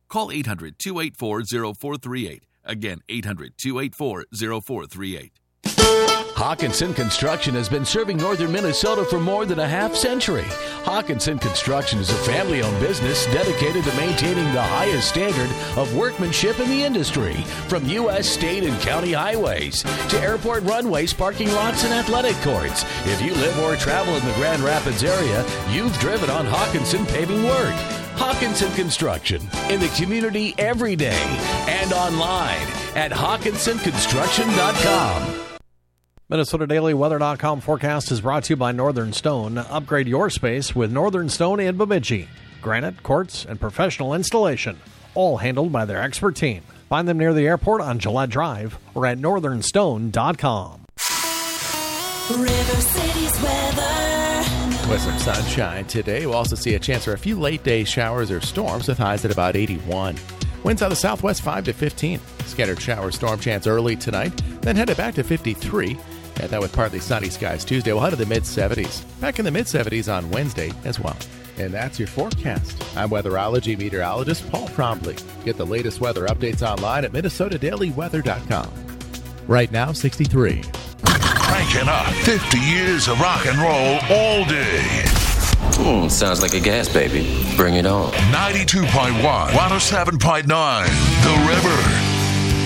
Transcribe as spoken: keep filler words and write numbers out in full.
Call eight hundred, two eight four, zero four three eight. Again, eight hundred, two eight four, zero four three eight. Hawkinson Construction has been serving northern Minnesota for more than a half century. Hawkinson Construction is a family-owned business dedicated to maintaining the highest standard of workmanship in the industry, from U S state and county highways to airport runways, parking lots, and athletic courts. If you live or travel in the Grand Rapids area, you've driven on Hawkinson paving work. Hawkinson Construction, in the community every day and online at hawkinson construction dot com. Minnesota Daily Weather dot com forecast is brought to you by Northern Stone. Upgrade your space with Northern Stone in Bemidji. Granite, quartz, and professional installation, all handled by their expert team. Find them near the airport on Gillette Drive or at northern stone dot com. River City's weather. With some sunshine today, we'll also see a chance for a few late-day showers or storms with highs at about eighty-one. Winds out of the southwest five to fifteen. Scattered shower storm chance early tonight, then headed back to fifty-three. And that with partly sunny skies Tuesday. We'll head to the mid-seventies. Back in the mid-seventies on Wednesday as well. And that's your forecast. I'm weatherology meteorologist Paul Trombley. Get the latest weather updates online at minnesota daily weather dot com. Right now, sixty-three. Cranking up fifty years of rock and roll all day. Mm, sounds like a gas baby. Bring it on. ninety-two point one, one oh seven point nine, The River.